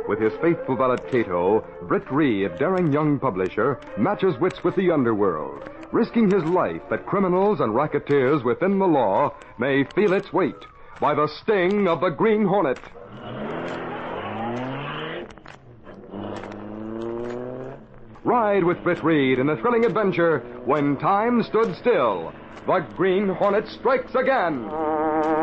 With his faithful valet Cato, Britt Reed, daring young publisher, matches wits with the underworld, risking his life that criminals and racketeers within the law may feel its weight by the sting of the Green Hornet. Ride with Britt Reed in the thrilling adventure When Time Stood Still. The Green Hornet strikes again.